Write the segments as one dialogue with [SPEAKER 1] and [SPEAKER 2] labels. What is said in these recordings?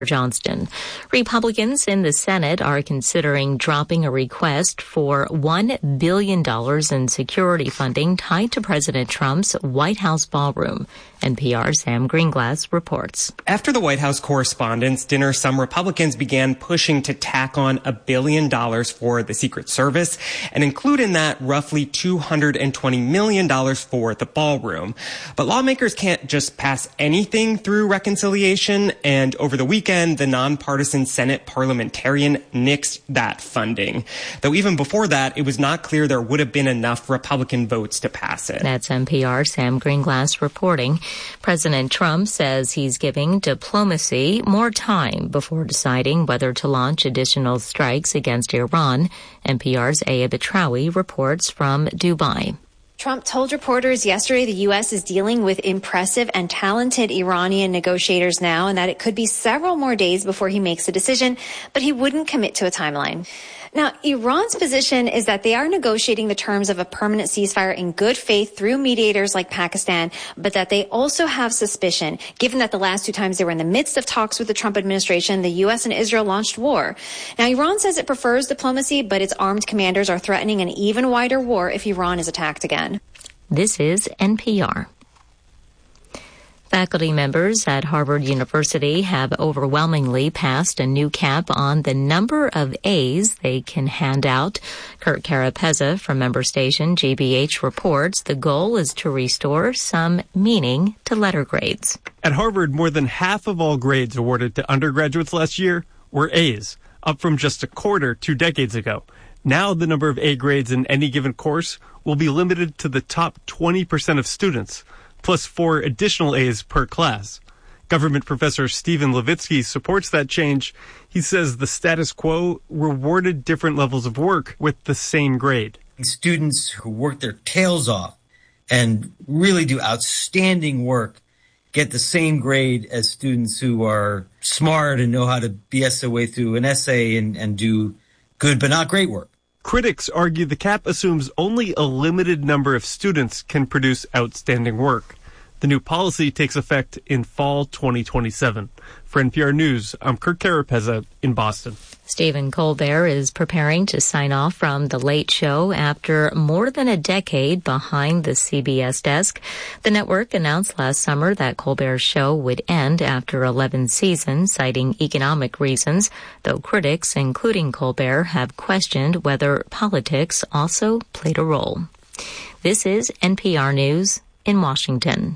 [SPEAKER 1] Johnston. Republicans in the Senate are considering dropping a request for $1 billion in security funding tied to President Trump's White House ballroom. NPR's Sam Greenglass reports.
[SPEAKER 2] After the White House Correspondents' Dinner, some Republicans began pushing to tack on $1 billion for the Secret Service and include in that roughly $220 million for the ballroom. But lawmakers can't just pass anything through reconciliation, and over the weekend, the nonpartisan Senate parliamentarian nixed that funding. Though even before that, it was not clear there would have been enough Republican votes to pass it.
[SPEAKER 1] That's NPR's Sam Greenglass reporting. President Trump says he's giving diplomacy more time before deciding whether to launch additional strikes against Iran. NPR's Aya Betrawi reports from Dubai.
[SPEAKER 3] Trump told reporters yesterday the U.S. is dealing with impressive and talented Iranian negotiators now, and that it could be several more days before he makes a decision, but he wouldn't commit to a timeline. Now, Iran's position is that they are negotiating the terms of a permanent ceasefire in good faith through mediators like Pakistan, but that they also have suspicion, given that the last two times they were in the midst of talks with the Trump administration, the U.S. and Israel launched war. Now, Iran says it prefers diplomacy, but its armed commanders are threatening an even wider war if Iran is attacked again.
[SPEAKER 1] This is NPR. Faculty members at Harvard University have overwhelmingly passed a new cap on the number of A's they can hand out. Kurt Carapezza from member station GBH reports the goal is to restore some meaning to letter grades.
[SPEAKER 4] At Harvard, more than half of all grades awarded to undergraduates last year were A's, up from just a quarter 2 decades ago. Now the number of A grades in any given course will be limited to the top 20% of students, plus 4 additional A's per class. Government professor Stephen Levitsky supports that change. He says the status quo rewarded different levels of work with the same grade.
[SPEAKER 5] Students who work their tails off and really do outstanding work get the same grade as students who are smart and know how to BS their way through an essay and do good but not great work.
[SPEAKER 4] Critics argue the cap assumes only a limited number of students can produce outstanding work. The new policy takes effect in fall 2027. For NPR News, I'm Kurt Carapezza in Boston.
[SPEAKER 1] Stephen Colbert is preparing to sign off from The Late Show after more than a decade behind the CBS desk. The network announced last summer that Colbert's show would end after 11 seasons, citing economic reasons, though critics, including Colbert, have questioned whether politics also played a role. This is NPR News in Washington.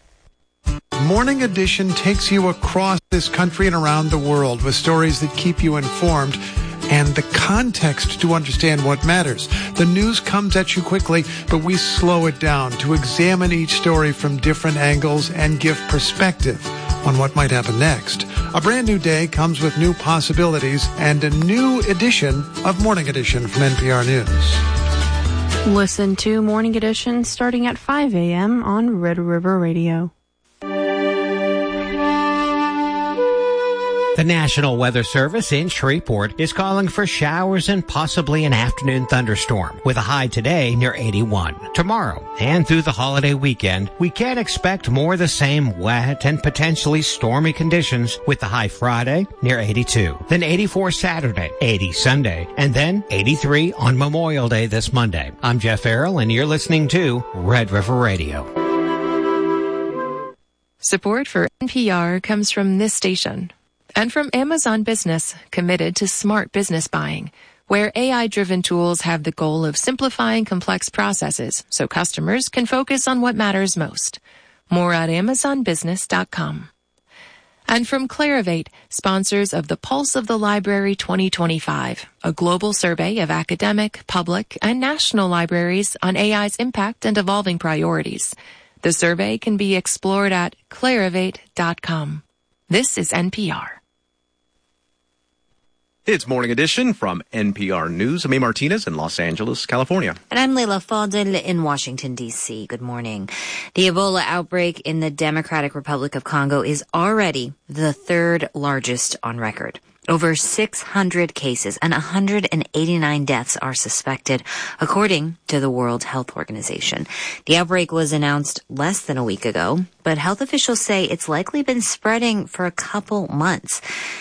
[SPEAKER 6] Morning Edition takes you across this country and around the world with stories that keep you informed and the context to understand what matters. The news comes at you quickly, but we slow it down to examine each story from different angles and give perspective on what might happen next. A brand new day comes with new possibilities and a new edition of Morning Edition from NPR News.
[SPEAKER 7] Listen to Morning Edition starting at 5 a.m. on Red River Radio.
[SPEAKER 8] The National Weather Service in Shreveport is calling for showers and possibly an afternoon thunderstorm, with a high today near 81. Tomorrow and through the holiday weekend, we can expect more of the same wet and potentially stormy conditions, with the high Friday near 82, then 84 Saturday, 80 Sunday, and then 83 on Memorial Day this Monday. I'm Jeff Farrell, and you're listening to Red River Radio.
[SPEAKER 9] Support for NPR comes from this station. And from Amazon Business, committed to smart business buying, where AI-driven tools have the goal of simplifying complex processes so customers can focus on what matters most. More at amazonbusiness.com. And from Clarivate, sponsors of the Pulse of the Library 2025, a global survey of academic, public, and national libraries on AI's impact and evolving priorities. The survey can be explored at clarivate.com. This is NPR.
[SPEAKER 10] It's Morning Edition from NPR News. I'm A. Martinez in Los Angeles, California.
[SPEAKER 11] And I'm Leila Fadel in Washington, D.C. Good morning. The Ebola outbreak in the Democratic Republic of Congo is already the third largest on record. Over 600 cases and 189 deaths are suspected, according to the World Health Organization. The outbreak was announced less than a week ago, but health officials say it's likely been spreading for a couple months.